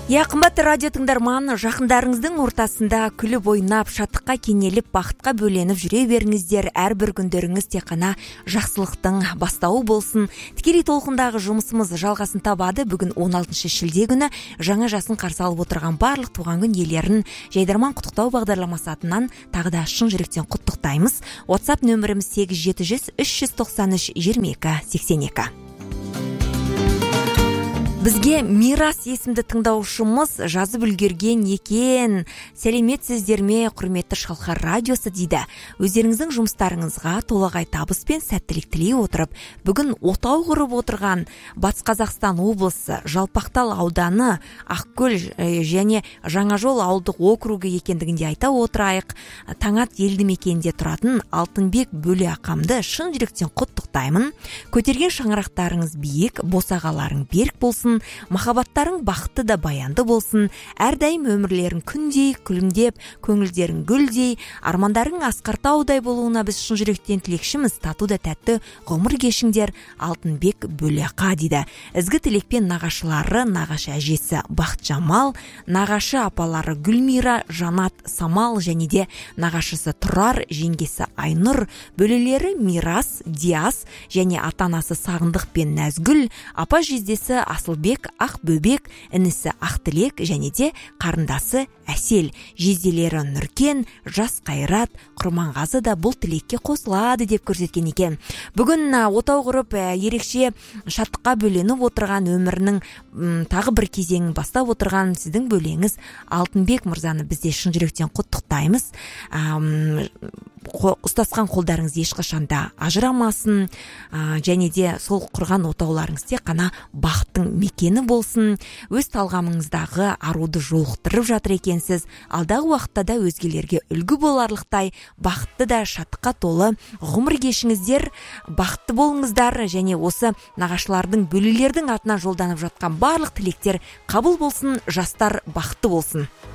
Қымбатты радио тыңдарман, жақындарыңыздың ортасында күліп ойнап, шаттыққа кенеліп, бақытқа бөленіп жүре беріңіздер. Әрбір күндеріңіз тек қана жақсылықтың бастауы болсын. Тікелей толқындағы жұмысымыз жалғасын табады. Бүгін 16 шілде күні жаңа жасын қарсы алып отырған барлық туған күн иелерін Жайдарман құттықтау бағдарламасы атынан тағы да шын жүректен құттықтаймыз. WhatsApp нөміріміз 8700 393 22 82. Бізге Мирас есімді тыңдаушымыз жазып үлгерген екен. Сәлеметсіздер ме, құрметті Шалқар радиосы дейді. Өздеріңіздің жұмыстарыңызға толағай табыс пен сәттілік тілей отырып, бүгін отау құрып отырған Батыс Қазақстан облысы Жалпақтал ауданы Ақкөл және Жаңажол ауылдық округі екендігінде айта отырайық. Таңат елді мекенінде тұратын Алтынбек Бөле ақамды шын жүректен құттықтаймын. Көтерген шаңырақтарыңыз биік, босағаларың берік болсын. Махаббаттарың бақытты да баянды болсын. Әрдайым өмірлерің күндей, күлімдеп, көңілдерің гүлдей, армандарың асқартаудай болуына біз шын жүректен тілекшіміз. Тату да тәтті ғұмыр кешіңдер. Алтынбек Бөлеқа дейді. Ізгі тілекпен нағашылары, нағашы әжесі Бақытжамал, нағашы апалары Гүлмира, Жанат, Самал және де нағашысы Тұрар, жеңгесі Айнұр, бөлелері Мирас, Диас және ата-анасы Сағындық пен Нәзгүл, апа жездесі Асылбек, Ақбөбек, інісі Ақтілек және де қарындасы Әсел, жезделері Нұркен, Жас Қайрат, Құрманғазы да бұл тілекке қосылады деп көрсеткен екен. Бүгін отау құрып ерекше шаттыққа бөленіп отырған өмірінің тағы бір кезеңін бастап отырған сіздің бөлеңіз Алтынбек мырзаны бізде шын жүректен құттықтаймыз. Ұстасқан қолдарыңыз ешқашанда ажырамасын, және де сол құрған отауларыңыз тек қана бақыттың мекені болсын. Өз талғамыңыздағы аруды жолықтырып жатыр екенсіз. Алдағы уақытта да өзгелерге үлгі боларлықтай бақытты да шаттыққа толы ғұмыр кешіңіздер. Бақытты болыңыздар және осы нағашылардың, бөлелердің атынан жолданып жатқан барлық тілектер қабыл болсын, жастар бақытты болсын.